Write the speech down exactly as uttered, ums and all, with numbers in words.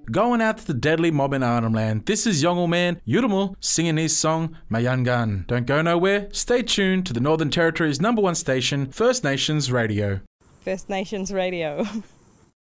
going out to the deadly mob in Arnhem Land. This is young old man Yurumal singing his song Mayangan. Don't go nowhere. Stay tuned to the Northern Territory's number one station, First Nations Radio. First Nations Radio.